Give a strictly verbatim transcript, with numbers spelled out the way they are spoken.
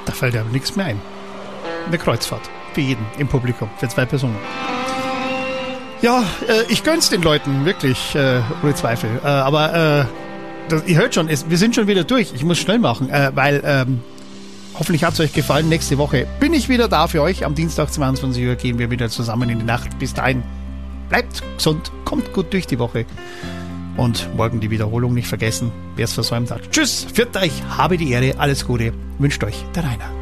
Da fällt ja nichts mehr ein. Eine Kreuzfahrt. Für jeden im Publikum. Für zwei Personen. Ja, äh, ich gönn's den Leuten. Wirklich. Äh, ohne Zweifel. Äh, aber äh, das, ihr hört schon, es, wir sind schon wieder durch. Ich muss schnell machen, äh, weil ähm, hoffentlich hat's euch gefallen. Nächste Woche bin ich wieder da für euch. Am Dienstag zweiundzwanzig Uhr gehen wir wieder zusammen in die Nacht. Bis dahin. Bleibt gesund. Kommt gut durch die Woche. Und morgen die Wiederholung nicht vergessen. Wer es versäumt hat. Tschüss. Für euch. Habe die Ehre. Alles Gute. Wünscht euch der Rainer.